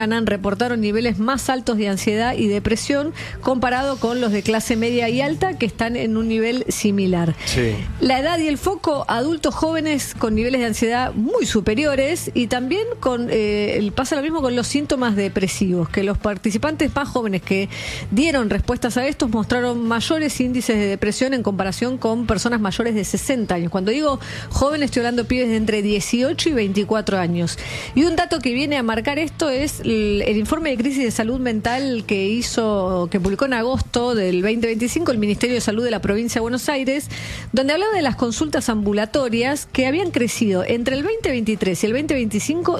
reportaron niveles más altos de ansiedad y depresión comparado con los de clase media y alta, que están en un nivel similar. Sí. La edad y el foco, adultos jóvenes con niveles de ansiedad muy superiores, y también pasa lo mismo con los síntomas depresivos, que los participantes más jóvenes que dieron respuestas a estos mostraron mayores índices de depresión en comparación con personas mayores de 60 años. Cuando digo jóvenes, estoy hablando de pibes de entre 18 y 24 años. Y un dato que viene a marcar esto es el informe de crisis de salud mental que publicó en agosto del 2025 el Ministerio de Salud de la Provincia de Buenos Aires, donde hablaba de las consultas ambulatorias que habían crecido entre el 2023 y el 2025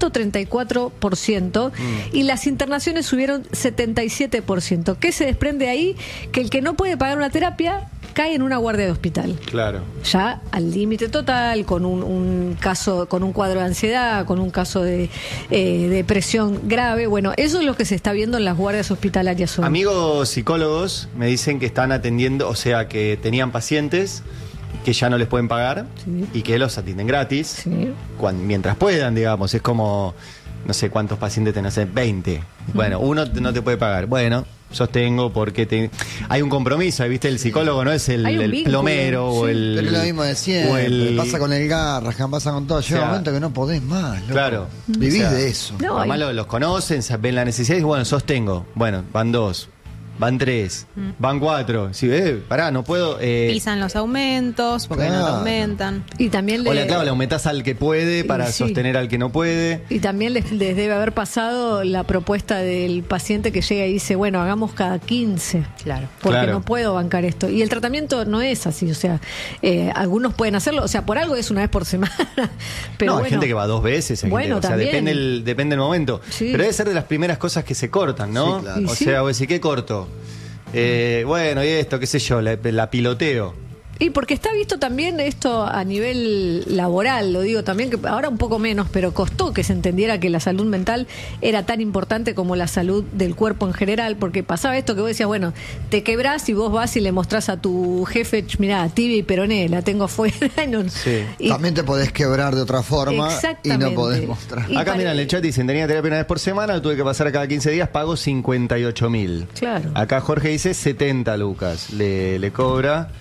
134%, y las internaciones subieron 77%. ¿Qué se desprende ahí? Que el que no puede pagar una terapia cae en una guardia de hospital. Claro. Ya al límite total, con un caso, con un cuadro de ansiedad, con un caso de depresión grave. Bueno, eso es lo que se está viendo en las guardias hospitalarias hoy. Amigos psicólogos me dicen que están atendiendo, o sea, que tenían pacientes que ya no les pueden pagar, sí, y que los atienden gratis, sí, mientras puedan, digamos. Es como, no sé cuántos pacientes tenés, 20. Bueno, uno no te puede pagar. Bueno, sostengo porque hay un compromiso, ¿viste? El psicólogo no es el plomero, sí, o el... Pero es lo mismo de siempre, pasa con el Garrahan, pasa con todo. Llega un momento que no podés más, loco. Claro. Vivís de eso. No, además los conocen, ven la necesidad y bueno, sostengo. Bueno, van 2, van 3, van 4. Si pará, no puedo... Pisan los aumentos, porque no te aumentan. Y también claro, le aumentás al que puede para sostener al que no puede. Y también les debe haber pasado la propuesta del paciente que llega y dice, bueno, hagamos cada 15. Claro. Porque no puedo bancar esto. Y el tratamiento no es así, o sea, algunos pueden hacerlo, o sea, por algo es una vez por semana. Pero hay gente que va 2 veces. Bueno, o sea, depende el momento. Sí. Pero debe ser de las primeras cosas que se cortan, ¿no? Sí, claro. O sea, vos decís, ¿qué corto? Bueno, y esto, qué sé yo, la piloteo. Y porque está visto también esto a nivel laboral, lo digo también, que ahora un poco menos, pero costó que se entendiera que la salud mental era tan importante como la salud del cuerpo en general, porque pasaba esto que vos decías, bueno, te quebrás y vos vas y le mostrás a tu jefe, mirá, tibia y peroné, la tengo afuera. Sí. También te podés quebrar de otra forma y no podés mostrar. Acá mira, en el chat dicen, tenía terapia una vez por semana, lo tuve que pasar cada 15 días, pago 58.000. Claro. Acá Jorge dice 70 lucas, le cobra...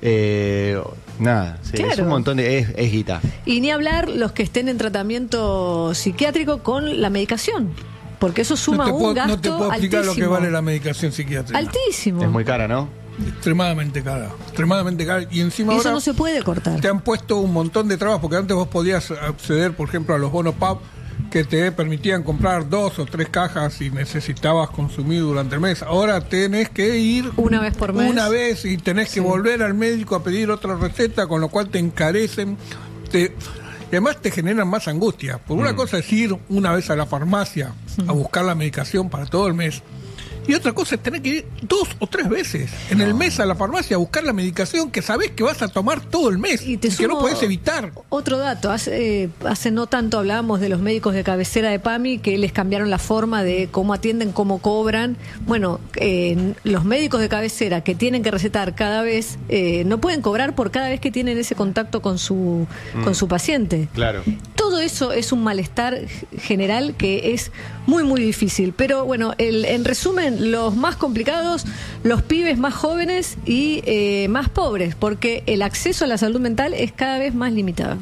nada, sí, claro, es un montón es guita. Y ni hablar los que estén en tratamiento psiquiátrico con la medicación, porque eso suma un gasto. No te puedo explicar altísimo. Lo que vale la medicación psiquiátrica. Altísimo. Es muy cara, ¿no? Extremadamente cara. Y encima y ahora eso no se puede cortar. Te han puesto un montón de trabas, porque antes vos podías acceder, por ejemplo, a los bonos PAP, que te permitían comprar 2 o 3 cajas si necesitabas consumir durante el mes. Ahora tenés que ir una vez por mes. Una vez, y tenés que volver al médico a pedir otra receta, con lo cual te encarecen. Y además te generan más angustia. Por una cosa es ir una vez a la farmacia a buscar la medicación para todo el mes. Y otra cosa es tener que ir 2 o 3 veces en el mes a la farmacia a buscar la medicación que sabés que vas a tomar todo el mes y que no podés evitar. Otro dato, hace no tanto hablábamos de los médicos de cabecera de PAMI, que les cambiaron la forma de cómo atienden, cómo cobran. Bueno, los médicos de cabecera que tienen que recetar cada vez, no pueden cobrar por cada vez que tienen ese contacto con su paciente. Claro. Todo eso es un malestar general que es muy, muy difícil. Pero bueno, en resumen, los más complicados, los pibes más jóvenes y más pobres, porque el acceso a la salud mental es cada vez más limitado.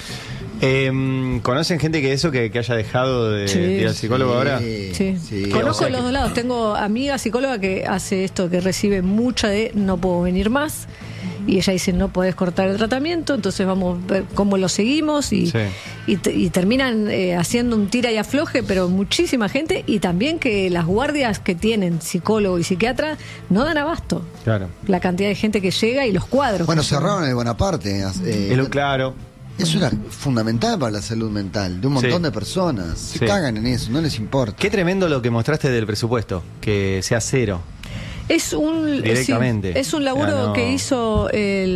¿Conocen gente que haya dejado de ir al psicólogo ahora? Sí. Conozco los dos lados. Tengo amiga psicóloga que hace esto, que recibe mucha de no puedo venir más. Y ella dice, no podés cortar el tratamiento, entonces vamos a ver cómo lo seguimos. Y terminan haciendo un tira y afloje, pero muchísima gente. Y también que las guardias que tienen psicólogo y psiquiatra no dan abasto. Claro. La cantidad de gente que llega y los cuadros. Bueno, cerraron el Bonaparte. Claro. Eso era fundamental para la salud mental de un montón de personas. Se cagan en eso, no les importa. Qué tremendo lo que mostraste del presupuesto, que sea 0. Es un directamente. Sí, es un laburo que hizo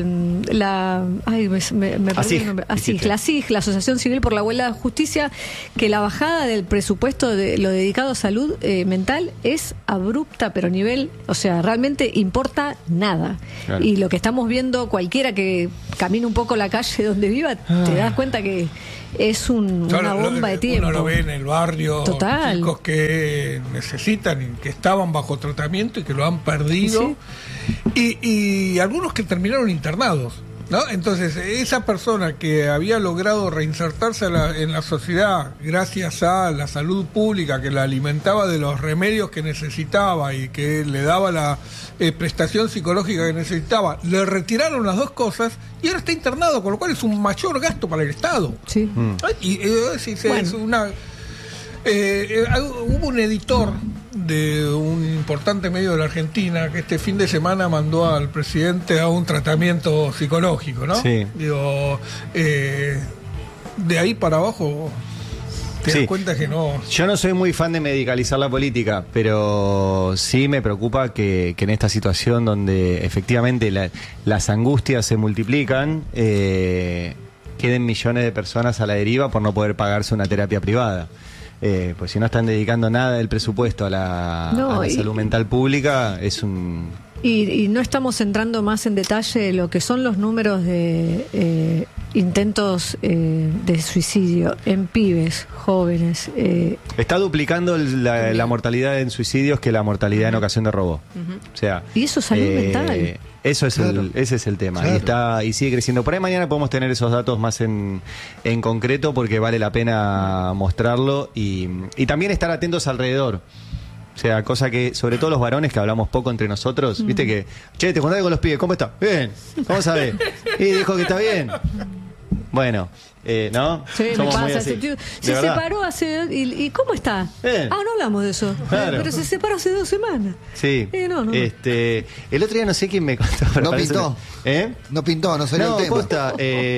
me perdí el nombre. La ASIG, la Asociación Civil por la Igualdad de Justicia, que la bajada del presupuesto de lo dedicado a salud mental es abrupta, pero a nivel, o sea, realmente importa nada. Claro. Y lo que estamos viendo, cualquiera que camine un poco la calle donde viva, te das cuenta que es una bomba de tiempo. Uno lo ve en el barrio. Total. Chicos que necesitan, que estaban bajo tratamiento y que lo han perdido. Sí. Y algunos que terminaron internados, ¿no? Entonces, esa persona que había logrado reinsertarse en la sociedad gracias a la salud pública que la alimentaba de los remedios que necesitaba y que le daba la prestación psicológica que necesitaba, le retiraron las dos cosas y ahora está internado, con lo cual es un mayor gasto para el Estado. Sí. Hubo un editor de un importante medio de la Argentina que este fin de semana mandó al presidente a un tratamiento psicológico, ¿no? Sí. Digo, de ahí para abajo te das cuenta que no. Yo no soy muy fan de medicalizar la política, pero sí me preocupa que en esta situación donde efectivamente las angustias se multiplican, queden millones de personas a la deriva por no poder pagarse una terapia privada. Pues si no están dedicando nada del presupuesto a la salud mental pública, es un... Y no estamos entrando más en detalle lo que son los números de intentos de suicidio en pibes, jóvenes. Está duplicando la mortalidad en suicidios que la mortalidad en ocasión de robo. O sea, y eso es salud mental. Eso es ese es el tema. Claro. Y sigue creciendo. Por ahí mañana podemos tener esos datos más en concreto porque vale la pena mostrarlo y también estar atentos alrededor. O sea, cosa que, sobre todo los varones que hablamos poco entre nosotros, viste que, che, te juntaste con los pibes, ¿cómo está? Bien, ¿cómo sabés? Y dijo que está bien. Bueno, ¿no? Sí, somos me pasa. Se separó hace... ¿Y cómo está? Bien. No hablamos de eso. Claro. Pero se separó hace 2 semanas. Sí. No. El otro día no sé quién me contó. No pintó. No pintó, no salió el tema. Posta,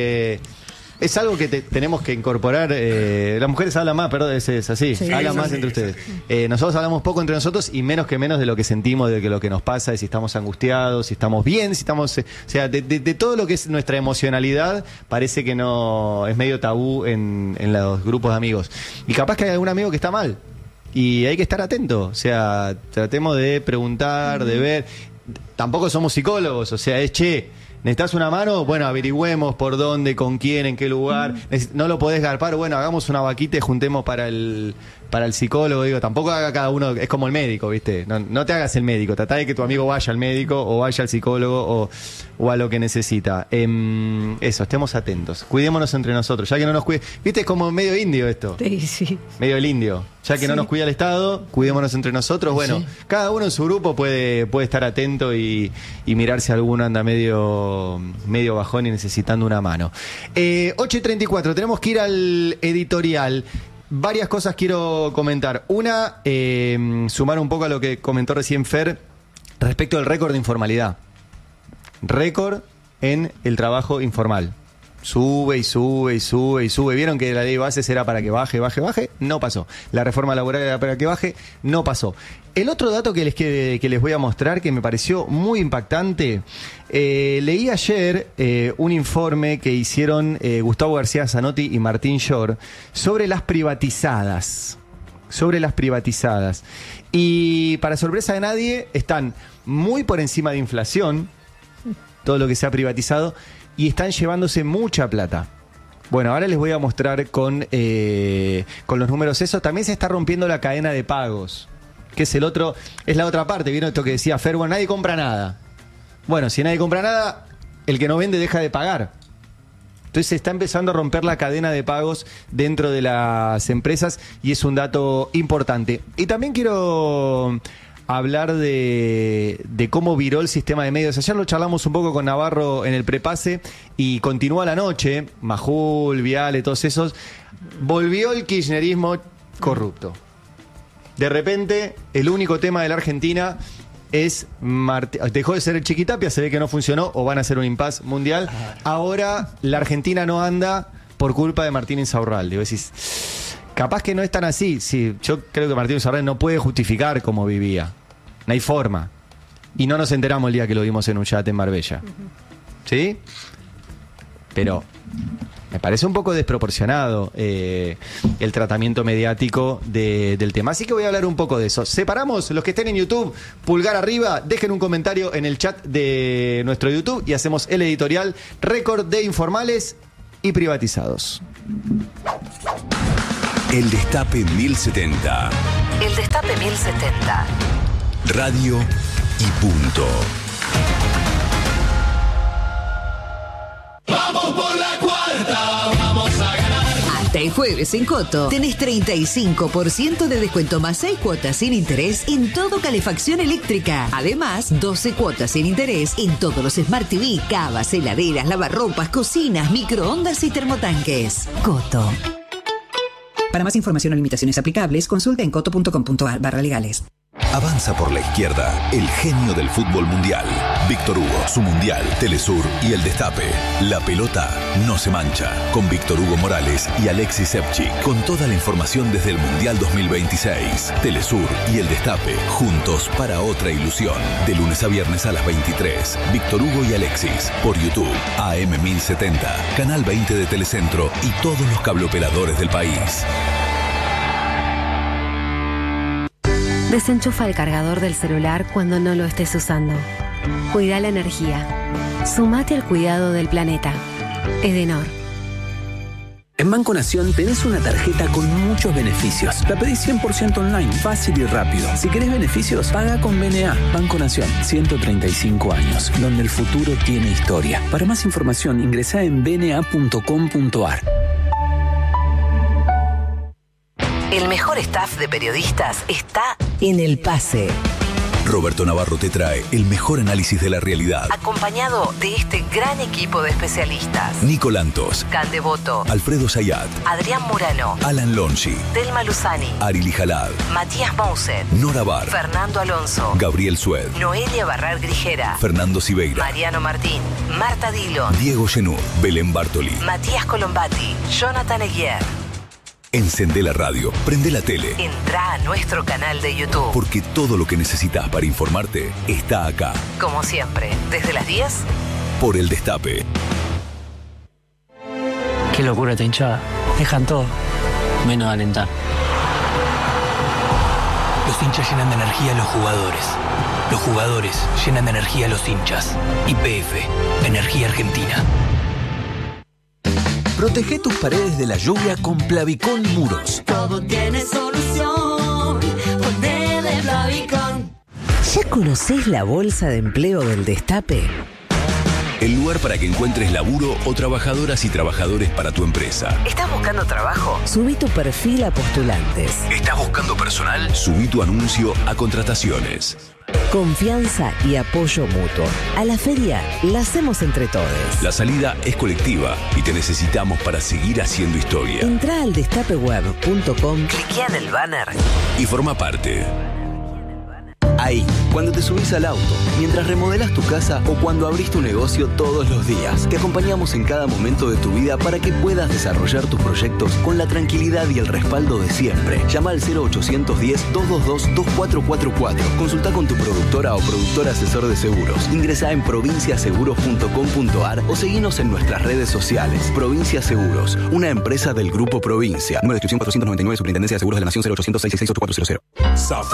es algo que tenemos que incorporar. Las mujeres hablan más, perdón, es así. Sí, hablan más entre ustedes. Nosotros hablamos poco entre nosotros y menos de lo que sentimos, de lo que nos pasa, de si estamos angustiados, si estamos bien, si estamos... o sea, de todo lo que es nuestra emocionalidad, parece que no es medio tabú en los grupos de amigos. Y capaz que hay algún amigo que está mal. Y hay que estar atento. O sea, tratemos de preguntar, de ver. Tampoco somos psicólogos, o sea, ¿necesitas una mano? Bueno, averigüemos por dónde, con quién, en qué lugar. No lo podés garpar, bueno, hagamos una vaquita y juntemos para el psicólogo. Digo, tampoco haga cada uno, es como el médico, ¿viste? No te hagas el médico, tratá de que tu amigo vaya al médico o vaya al psicólogo o a lo que necesita. Eso, estemos atentos. Cuidémonos entre nosotros, ya que no nos cuide. ¿Viste? Es como medio indio esto. Sí. Medio el indio. Ya que no nos cuida el Estado, cuidémonos entre nosotros. Bueno, cada uno en su grupo puede estar atento y mirarse alguno anda medio bajón y necesitando una mano. 8:34, tenemos que ir al editorial. Varias cosas quiero comentar. Una, sumar un poco a lo que comentó recién Fer respecto al récord de informalidad. Récord en el trabajo informal. Sube y sube y sube y sube. Vieron que la ley de bases era para que baje. No pasó. La reforma laboral era para que baje. No pasó. El otro dato que les voy a mostrar, que me pareció muy impactante, leí ayer un informe que hicieron Gustavo García Zanotti y Martín Shore sobre las privatizadas. Y para sorpresa de nadie, están muy por encima de inflación, todo lo que se ha privatizado, y están llevándose mucha plata. Bueno, ahora les voy a mostrar con los números eso. También se está rompiendo la cadena de pagos, que es la otra parte. ¿Vieron esto que decía Fer? Bueno, nadie compra nada. Bueno, si nadie compra nada, el que no vende deja de pagar. Entonces se está empezando a romper la cadena de pagos dentro de las empresas y es un dato importante. Y también quiero hablar de cómo viró el sistema de medios. Ayer lo charlamos un poco con Navarro en el prepase y continúa la noche. Majul, Viale, todos esos. Volvió el kirchnerismo corrupto. De repente, el único tema de la Argentina dejó de ser el Chiquitapia, se ve que no funcionó o van a hacer un impasse mundial. Ahora la Argentina no anda por culpa de Martín Insaurralde. Digo, decís, capaz que no es tan así. Sí, yo creo que Martín Insaurralde no puede justificar cómo vivía. No hay forma. y no nos enteramos el día que lo vimos en un yate en Marbella. ¿Sí? Pero me parece un poco desproporcionado el tratamiento mediático del tema. Así que voy a hablar un poco de eso. Separamos, los que estén en YouTube, pulgar arriba, dejen un comentario en el chat de nuestro YouTube y hacemos el editorial récord de informales y privatizados. El Destape 1070. El Destape 1070. Radio y punto. Vamos por la cuarta, vamos a ganar. Hasta el jueves en Coto tenés 35% de descuento más 6 cuotas sin interés en todo calefacción eléctrica. Además, 12 cuotas sin interés en todos los Smart TV, cavas, heladeras, lavarropas, cocinas, microondas y termotanques. Coto. Para más información o limitaciones aplicables, consulta en coto.com.ar/legales. Avanza por la izquierda, el genio del fútbol mundial. Víctor Hugo, su mundial, Telesur y el Destape. La pelota no se mancha. Con Víctor Hugo Morales y Alexis Sepchi. Con toda la información desde el Mundial 2026. Telesur y el Destape, juntos para otra ilusión. De lunes a viernes a las 23. Víctor Hugo y Alexis. Por YouTube, AM 1070, Canal 20 de Telecentro y todos los cableoperadores del país. Desenchufa el cargador del celular cuando no lo estés usando. Cuida la energía. Sumate al cuidado del planeta. Edenor. En Banco Nación tenés una tarjeta con muchos beneficios. La pedís 100% online, fácil y rápido. Si querés beneficios, paga con BNA. Banco Nación, 135 años, donde el futuro tiene historia. Para más información, ingresá en bna.com.ar. El mejor staff de periodistas está en El Pase. Roberto Navarro te trae el mejor análisis de la realidad. Acompañado de este gran equipo de especialistas. Nico Lantos, Can Devoto, Alfredo Zayat, Adrián Murano, Alan Longi, Telma Luzani, Arili Jalad, Matías Mouset, Nora Bar, Fernando Alonso, Gabriel Sued, Noelia Barrar Grijera, Fernando Siveira, Mariano Martín, Marta Dillon, Diego Genú, Belén Bartoli, Matías Colombati, Jonathan Eguier. Encendé la radio, prende la tele. Entrá a nuestro canal de YouTube. Porque todo lo que necesitas para informarte está acá. Como siempre, desde las 10. Por el Destape. Qué locura esta hinchada. Dejan todo, menos alentar. Los hinchas llenan de energía a los jugadores. Los jugadores llenan de energía a los hinchas. YPF, Energía Argentina. Protege tus paredes de la lluvia con Plavicón Muros. Todo tiene solución. Ponte de Plavicón. ¿Ya conocés la bolsa de empleo del Destape? El lugar para que encuentres laburo o trabajadoras y trabajadores para tu empresa. ¿Estás buscando trabajo? Subí tu perfil a postulantes. ¿Estás buscando personal? Subí tu anuncio a contrataciones. Confianza y apoyo mutuo. A la feria la hacemos entre todos. La salida es colectiva y te necesitamos para seguir haciendo historia. Entrá al destapeweb.com, cliquea en el banner y forma parte. Ahí, cuando te subís al auto, mientras remodelas tu casa o cuando abrís tu negocio todos los días. Te acompañamos en cada momento de tu vida para que puedas desarrollar tus proyectos con la tranquilidad y el respaldo de siempre. Llama al 0810-222-2444. Consulta con tu productora o productor asesor de seguros. Ingresá en provinciaseguros.com.ar o seguinos en nuestras redes sociales. Provincia Seguros, una empresa del Grupo Provincia. Número de inscripción 499, Superintendencia de Seguros de la Nación, 0800-666-8400.